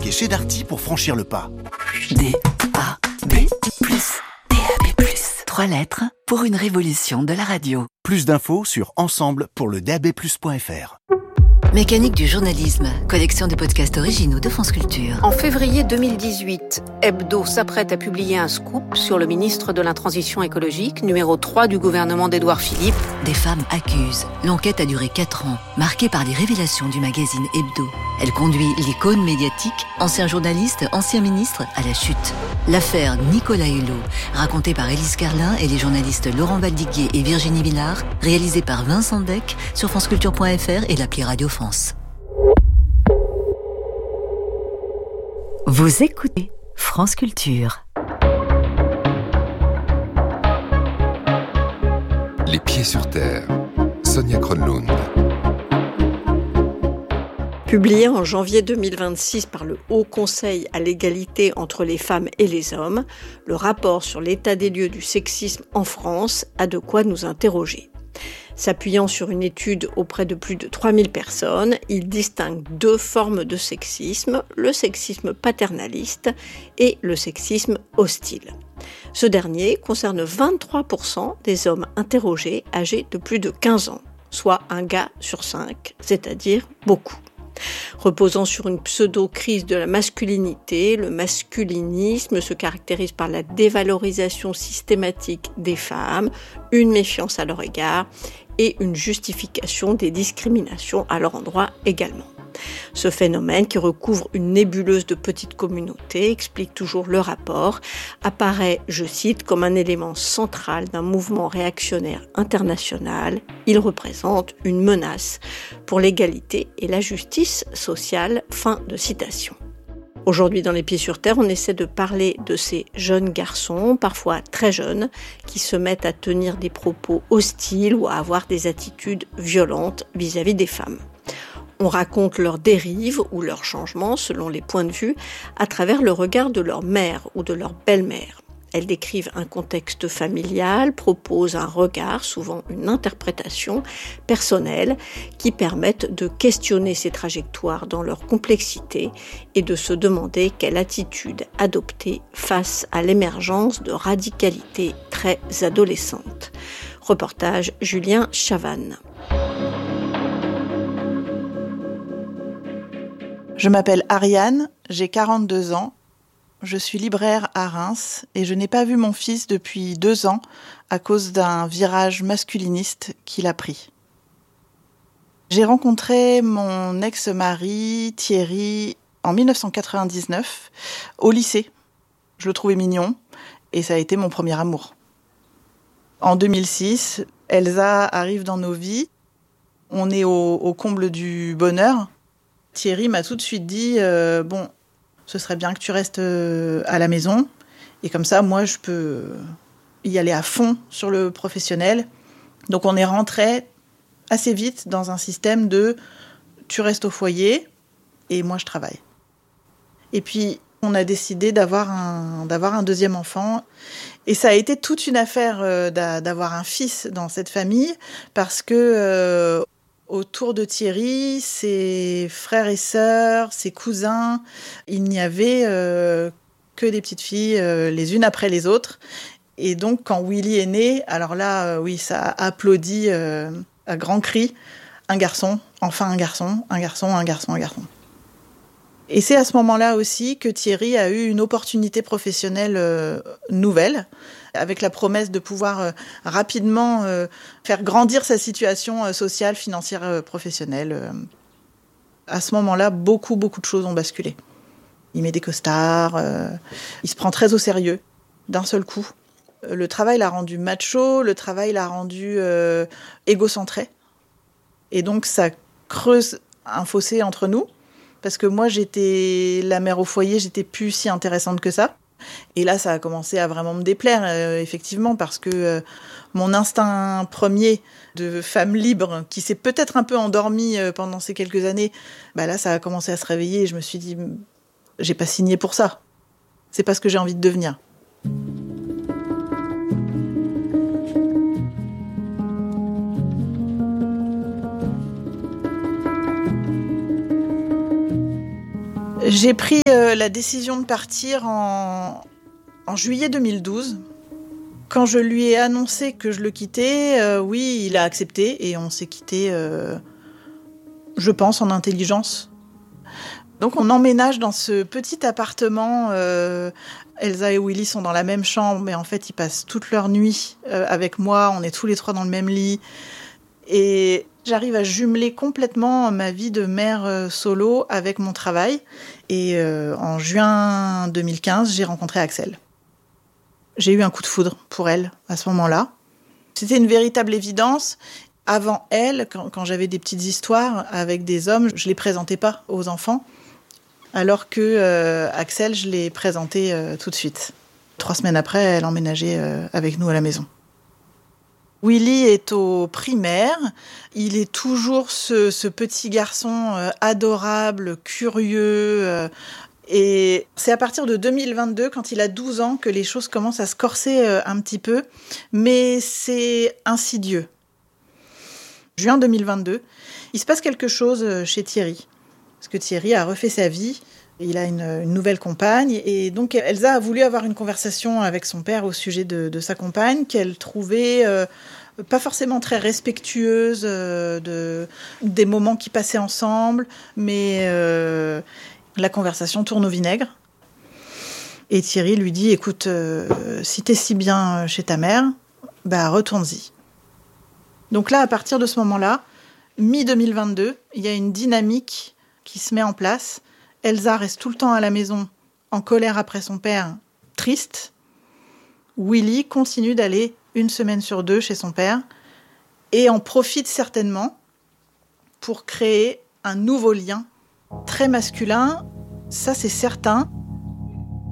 embarquer chez Darty pour franchir le pas. D-A-B+, DAB+. 3 lettres pour une révolution de la radio. Plus d'infos sur ensemble pour le dabplus.fr. Mécanique du journalisme, collection de podcasts originaux de France Culture. En février 2018, Hebdo s'apprête à publier un scoop sur le ministre de la Transition écologique, numéro 3 du gouvernement d'Édouard Philippe. Des femmes accusent. L'enquête a duré 4 ans, marquée par les révélations du magazine Hebdo. Elle conduit l'icône médiatique, ancien journaliste, ancien ministre, à la chute. L'affaire Nicolas Hulot, racontée par Élise Carlin et les journalistes Laurent Valdiguier et Virginie Villard, réalisée par Vincent Deck sur franceculture.fr et l'appli Radio France. Vous écoutez France Culture. Les pieds sur terre. Sonia Kronlund. Publié en janvier 2026 par le Haut Conseil à l'égalité entre les femmes et les hommes, le rapport sur l'état des lieux du sexisme en France a de quoi nous interroger. S'appuyant sur une étude auprès de plus de 3000 personnes, il distingue 2 formes de sexisme, le sexisme paternaliste et le sexisme hostile. Ce dernier concerne 23% des hommes interrogés âgés de plus de 15 ans, soit un gars sur 5, c'est-à-dire beaucoup. Reposant sur une pseudo-crise de la masculinité, le masculinisme se caractérise par la dévalorisation systématique des femmes, une méfiance à leur égard et une justification des discriminations à leur endroit également. Ce phénomène, qui recouvre une nébuleuse de petites communautés, explique toujours le rapport, apparaît, je cite, comme un élément central d'un mouvement réactionnaire international. Il représente une menace pour l'égalité et la justice sociale. Fin de citation. Aujourd'hui, dans Les Pieds sur Terre, on essaie de parler de ces jeunes garçons, parfois très jeunes, qui se mettent à tenir des propos hostiles ou à avoir des attitudes violentes vis-à-vis des femmes. On raconte leurs dérives ou leurs changements, selon les points de vue, à travers le regard de leur mère ou de leur belle-mère. Elles décrivent un contexte familial, proposent un regard, souvent une interprétation personnelle, qui permettent de questionner ces trajectoires dans leur complexité et de se demander quelle attitude adopter face à l'émergence de radicalités très adolescentes. Reportage Julien Chavannes. Je m'appelle Ariane, j'ai 42 ans. Je suis libraire à Reims et je n'ai pas vu mon fils depuis 2 ans à cause d'un virage masculiniste qu'il a pris. J'ai rencontré mon ex-mari Thierry en 1999 au lycée. Je le trouvais mignon et ça a été mon premier amour. En 2006, Elsa arrive dans nos vies. On est au comble du bonheur. Thierry m'a tout de suite dit bon, ce serait bien que tu restes à la maison. Et comme ça, moi, je peux y aller à fond sur le professionnel. Donc, on est rentré assez vite dans un système de tu restes au foyer et moi, je travaille. Et puis, on a décidé d'avoir un deuxième enfant. Et ça a été toute une affaire d'avoir un fils dans cette famille parce que autour de Thierry, ses frères et sœurs, ses cousins, il n'y avait que des petites filles les unes après les autres. Et donc, quand Willy est né, alors là, oui, ça a applaudi à grands cris. Un garçon, enfin un garçon, un garçon, un garçon, un garçon. Et c'est à ce moment-là aussi que Thierry a eu une opportunité professionnelle nouvelle, avec la promesse de pouvoir rapidement faire grandir sa situation sociale, financière, professionnelle. À ce moment-là, beaucoup de choses ont basculé. Il met des costards, il se prend très au sérieux, d'un seul coup. Le travail l'a rendu macho, le travail l'a rendu égocentré. Et donc, ça creuse un fossé entre nous. Parce que moi, j'étais la mère au foyer, j'étais plus si intéressante que ça. Et là, ça a commencé à vraiment me déplaire, effectivement, parce que mon instinct premier de femme libre, qui s'est peut-être un peu endormi pendant ces quelques années, bah là, ça a commencé à se réveiller et je me suis dit, j'ai pas signé pour ça. C'est pas ce que j'ai envie de devenir. J'ai pris la décision de partir en juillet 2012. Quand je lui ai annoncé que je le quittais, oui, il a accepté et on s'est quitté, je pense, en intelligence. Donc on emménage dans ce petit appartement. Elsa et Willy sont dans la même chambre, mais en fait ils passent toute leur nuit avec moi. On est tous les trois dans le même lit. Et j'arrive à jumeler complètement ma vie de mère solo avec mon travail. Et en juin 2015, j'ai rencontré Axel. J'ai eu un coup de foudre pour elle à ce moment-là. C'était une véritable évidence. Avant elle, quand j'avais des petites histoires avec des hommes, je les présentais pas aux enfants. Alors que Axel, je l'ai présenté tout de suite. 3 semaines après, elle emménageait avec nous à la maison. Willy est au primaire. Il est toujours ce petit garçon adorable, curieux. Et c'est à partir de 2022, quand il a 12 ans, que les choses commencent à se corser un petit peu. Mais c'est insidieux. Juin 2022, il se passe quelque chose chez Thierry. Parce que Thierry a refait sa vie. Il a une nouvelle compagne. Et donc, Elsa a voulu avoir une conversation avec son père au sujet de sa compagne, qu'elle trouvait pas forcément très respectueuse des moments qu'ils passaient ensemble. Mais la conversation tourne au vinaigre. Et Thierry lui dit, écoute, si t'es si bien chez ta mère, bah retourne-y. Donc là, à partir de ce moment-là, mi-2022, il y a une dynamique qui se met en place. Elsa reste tout le temps à la maison, en colère après son père, triste. Willy continue d'aller 1 semaine sur 2 chez son père et en profite certainement pour créer un nouveau lien très masculin, ça c'est certain.